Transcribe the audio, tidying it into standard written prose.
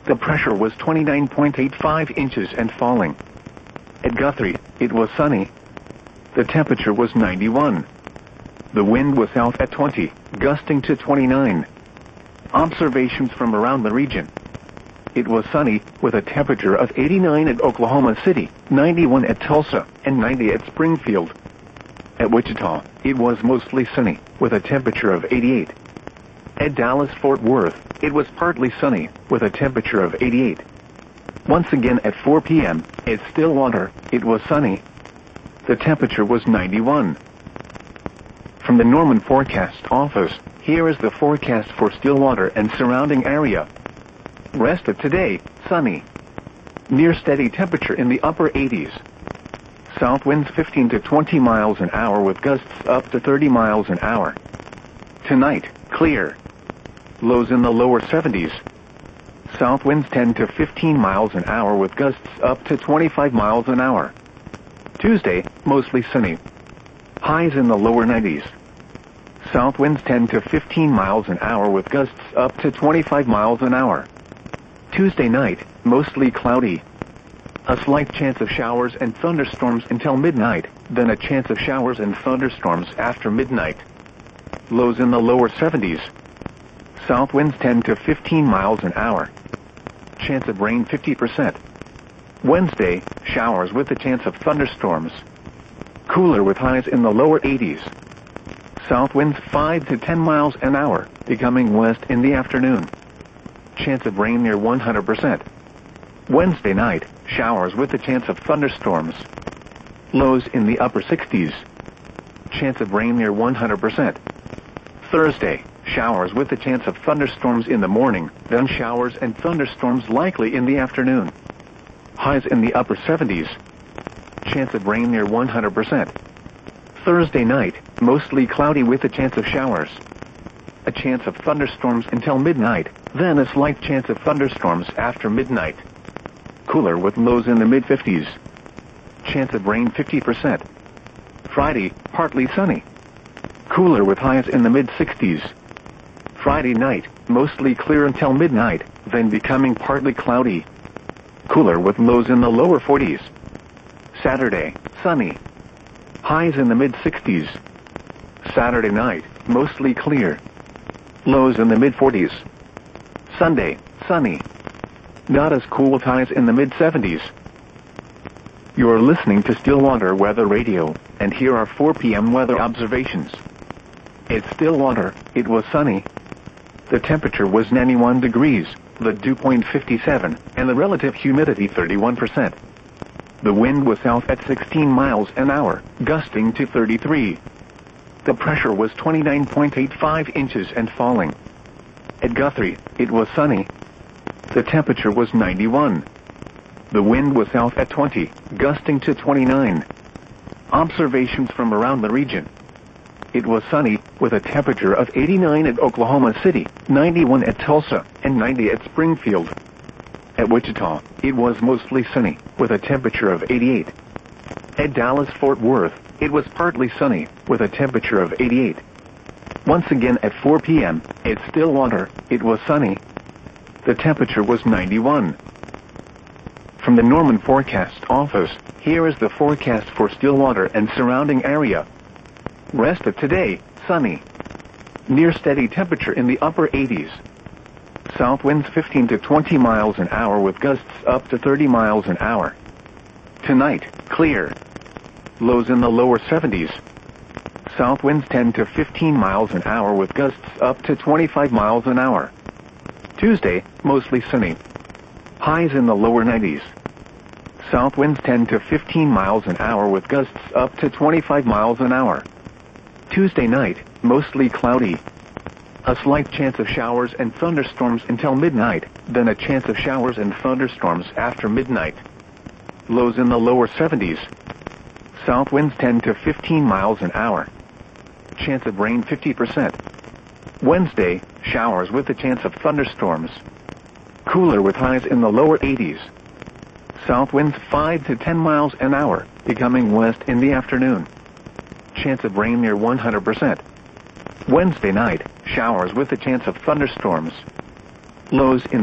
The pressure was 29.85 inches and falling. At Guthrie, it was sunny. The temperature was 91. The wind was south at 20, gusting to 29. Observations from around the region. It was sunny, with a temperature of 89 at Oklahoma City, 91 at Tulsa, and 90 at Springfield. At Wichita, it was mostly sunny, with a temperature of 88. At Dallas-Fort Worth, it was partly sunny, with a temperature of 88. Once again at 4 p.m., at Stillwater, it was sunny. The temperature was 91. From the Norman Forecast Office, here is the forecast for Stillwater and surrounding area. Rest of today, sunny. Near steady temperature in the upper 80s. South winds 15 to 20 miles an hour with gusts up to 30 miles an hour. Tonight, clear. Lows in the lower 70s. South winds 10 to 15 miles an hour with gusts up to 25 miles an hour. Tuesday, mostly sunny. Highs in the lower 90s. South winds 10 to 15 miles an hour with gusts up to 25 miles an hour. Tuesday night, mostly cloudy. A slight chance of showers and thunderstorms until midnight, then a chance of showers and thunderstorms after midnight. Lows in the lower 70s. South winds 10 to 15 miles an hour. Chance of rain 50%. Wednesday, showers with a chance of thunderstorms. Cooler with highs in the lower 80s. South winds 5 to 10 miles an hour, becoming west in the afternoon. Chance of rain near 100%. Wednesday night, showers with a chance of thunderstorms. Lows in the upper 60s. Chance of rain near 100%. Thursday, showers with a chance of thunderstorms in the morning, then showers and thunderstorms likely in the afternoon. Highs in the upper 70s. Chance of rain near 100%. Thursday night, mostly cloudy with a chance of showers. A chance of thunderstorms until midnight, then a slight chance of thunderstorms after midnight. Cooler with lows in the mid-50s. Chance of rain 50%. Friday, partly sunny. Cooler with highs in the mid-60s. Friday night, mostly clear until midnight, then becoming partly cloudy. Cooler with lows in the lower 40s. Saturday, sunny. Highs in the mid-60s. Saturday night, mostly clear. Lows in the mid-40s. Sunday, sunny. Not as cool with highs in the mid-70s. You're listening to Stillwater Weather Radio, and here are 4 p.m. weather observations. At Stillwater, it was sunny. The temperature was 91 degrees, the dew point 57, and the relative humidity 31%. The wind was south at 16 miles an hour, gusting to 33. The pressure was 29.85 inches and falling. At Guthrie, it was sunny. The temperature was 91. The wind was south at 20, gusting to 29. Observations from around the region. It was sunny, with a temperature of 89 at Oklahoma City, 91 at Tulsa, and 90 at Springfield. At Wichita, it was mostly sunny, with a temperature of 88. At Dallas-Fort Worth, it was partly sunny, with a temperature of 88. Once again at 4 p.m., at Stillwater, it was sunny. The temperature was 91. From the Norman Forecast Office, here is the forecast for Stillwater and surrounding area. Rest of today, sunny. Near steady temperature in the upper 80s. South winds 15 to 20 miles an hour with gusts up to 30 miles an hour. Tonight, clear. Lows in the lower 70s. South winds 10 to 15 miles an hour with gusts up to 25 miles an hour. Tuesday, mostly sunny. Highs in the lower 90s. South winds 10 to 15 miles an hour with gusts up to 25 miles an hour. Tuesday night, mostly cloudy. A slight chance of showers and thunderstorms until midnight, then a chance of showers and thunderstorms after midnight. Lows in the lower 70s. South winds 10 to 15 miles an hour. Chance of rain 50%. Wednesday, showers with a chance of thunderstorms. Cooler with highs in the lower 80s. South winds 5 to 10 miles an hour, becoming west in the afternoon. Chance of rain near 100%. Wednesday night, showers with a chance of thunderstorms. Lows in